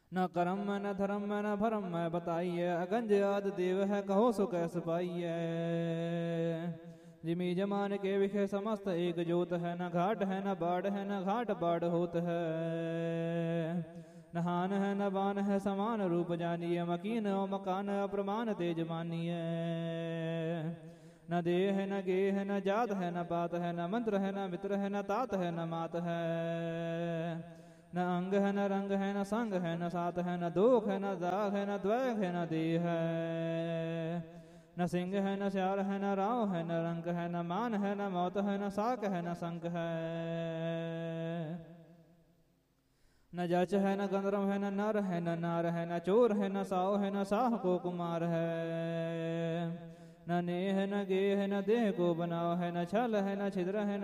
न कर्म में न धर्म में न भरम में बताइए, अगंज आदि देव है कहो सो कैस पाइए। जिमी जमान के विखे समस्त एक जोत है, न घाट है न बाढ़ है न घाट बाढ़ होत है। न हान है न बान है समान रूप जानिए, मकीन और मकान अप्रमाण तेज मानिए। न देह है न गे है न जात है न पात है, न मंत्र है न मित्र है न तात है न मात है। न अंग है न रंग है न संग है न सात है, न दोख है न दाग है न द्वैग है न देह है। न सिंह है न श्यार है न राव है न रंग है, न मान है न मौत है न साक है न संग है। न जच है न गंधर्व है न नर है न नार है, न चोर है न साव है न साह को कुमार है। न नेह न गे है न देह को बनाव है, न छल है न छिद्र है न